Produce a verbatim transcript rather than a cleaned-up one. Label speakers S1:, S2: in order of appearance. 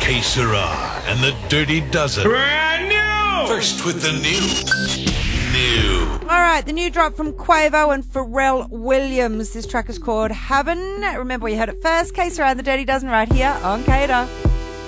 S1: Que Sera and the Dirty Dozen.
S2: Brand new!
S1: First with the new. New.
S3: All right, the new drop from Quavo and Pharrell Williams. This track is called Heaven. Remember, you heard it first. Que Sera and the Dirty Dozen right here on K A D A.